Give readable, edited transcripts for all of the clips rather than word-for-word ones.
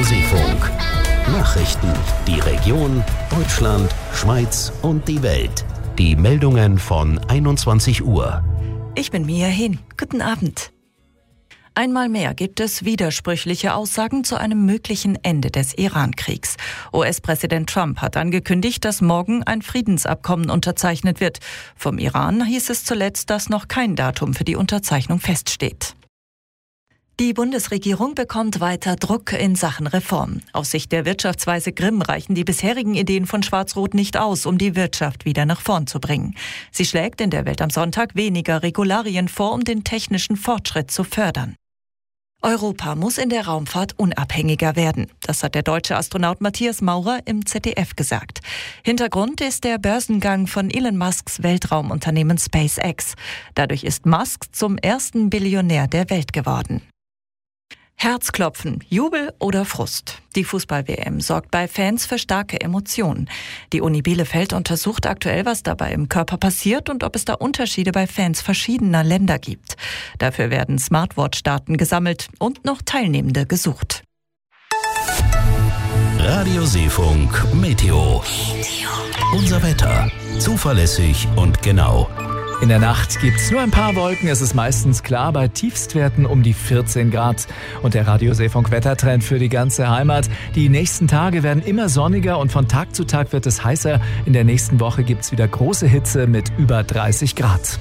Seefunk. Nachrichten, die Region, Deutschland, Schweiz und die Welt. Die Meldungen von 21 Uhr. Ich bin Mia Hin. Guten Abend. Einmal mehr gibt es widersprüchliche Aussagen zu einem möglichen Ende des Iran-Kriegs. US-Präsident Trump hat angekündigt, dass morgen ein Friedensabkommen unterzeichnet wird. Vom Iran hieß es zuletzt, dass noch kein Datum für die Unterzeichnung feststeht. Die Bundesregierung bekommt weiter Druck in Sachen Reform. Aus Sicht der Wirtschaftsweise Grimm reichen die bisherigen Ideen von Schwarz-Rot nicht aus, um die Wirtschaft wieder nach vorn zu bringen. Sie schlägt in der Welt am Sonntag weniger Regularien vor, um den technischen Fortschritt zu fördern. Europa muss in der Raumfahrt unabhängiger werden. Das hat der deutsche Astronaut Matthias Maurer im ZDF gesagt. Hintergrund ist der Börsengang von Elon Musks Weltraumunternehmen SpaceX. Dadurch ist Musk zum ersten Billionär der Welt geworden. Herzklopfen, Jubel oder Frust? Die Fußball-WM sorgt bei Fans für starke Emotionen. Die Uni Bielefeld untersucht aktuell, was dabei im Körper passiert und ob es da Unterschiede bei Fans verschiedener Länder gibt. Dafür werden Smartwatch-Daten gesammelt und noch Teilnehmende gesucht. Radio Seefunk Meteo. Unser Wetter. Zuverlässig und genau. In der Nacht gibt's nur ein paar Wolken, es ist meistens klar, bei Tiefstwerten um die 14 Grad. Und der Radio Seefunk Wettertrend für die ganze Heimat. Die nächsten Tage werden immer sonniger und von Tag zu Tag wird es heißer. In der nächsten Woche gibt's wieder große Hitze mit über 30 Grad.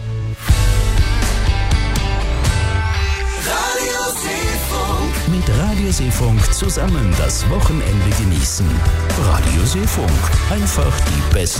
Mit Radio Seefunk zusammen das Wochenende genießen. Radio Seefunk. Einfach die beste